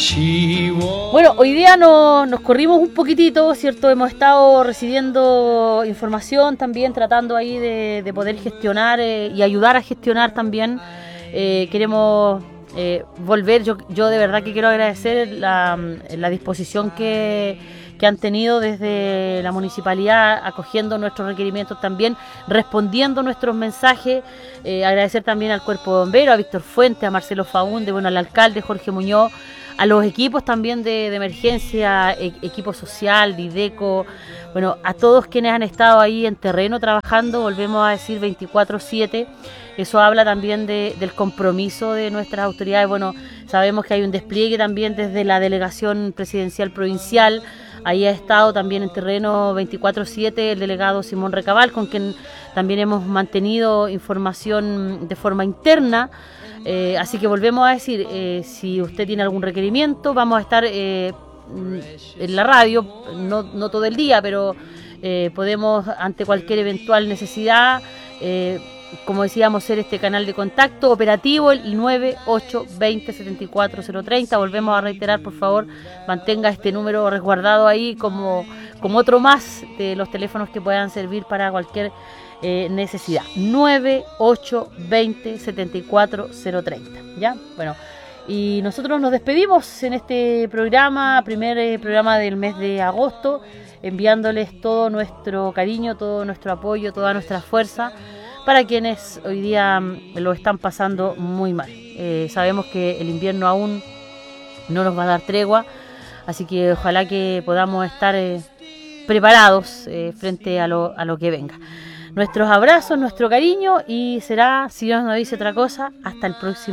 Bueno, hoy día nos corrimos un poquitito, ¿cierto? Hemos estado recibiendo información también, tratando ahí de poder gestionar y ayudar a gestionar también. Queremos volver, yo de verdad que quiero agradecer la disposición que han tenido desde la municipalidad, acogiendo nuestros requerimientos también, respondiendo nuestros mensajes. Agradecer también al Cuerpo de Bomberos, a Víctor Fuente, a Marcelo Faúnde, bueno, al alcalde Jorge Muñoz, a los equipos también de emergencia, equipo social, Dideco, bueno, a todos quienes han estado ahí en terreno trabajando, volvemos a decir 24/7. Eso habla también del compromiso de nuestras autoridades. Bueno, sabemos que hay un despliegue también desde la delegación presidencial provincial. Ahí ha estado también en terreno 24/7 el delegado Simón Recabal, con quien también hemos mantenido información de forma interna. Así que volvemos a decir, si usted tiene algún requerimiento, vamos a estar en la radio, no todo el día, pero podemos, ante cualquier eventual necesidad, como decíamos, ser este canal de contacto operativo, el 9820-74030. Volvemos a reiterar, por favor, mantenga este número resguardado ahí como otro más de los teléfonos que puedan servir para cualquier necesidad. 9820-74030. ¿Ya? Bueno, y nosotros nos despedimos en este programa, primer programa del mes de agosto, enviándoles todo nuestro cariño, todo nuestro apoyo, toda nuestra fuerza para quienes hoy día lo están pasando muy mal. Sabemos que el invierno aún no nos va a dar tregua, así que ojalá que podamos estar preparados frente a lo que venga. Nuestros abrazos, nuestro cariño, y será, si Dios no dice otra cosa, hasta el próximo